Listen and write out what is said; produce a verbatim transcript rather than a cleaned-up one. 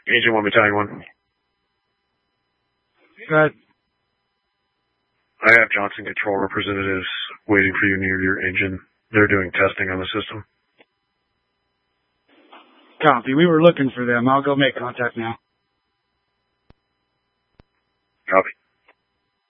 Agent one, Battalion one. Go ahead. I have Johnson Control representatives waiting for you near your engine. They're doing testing on the system. Copy. We were looking for them. I'll go make contact now. Copy.